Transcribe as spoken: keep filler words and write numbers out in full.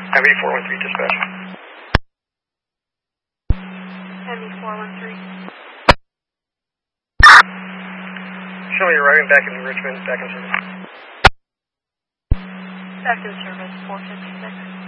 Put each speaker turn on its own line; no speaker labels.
M E four one three dispatch.
M E four one three.
Show me you're arriving back in Richmond, back in service.
Back in service, four fifty-six.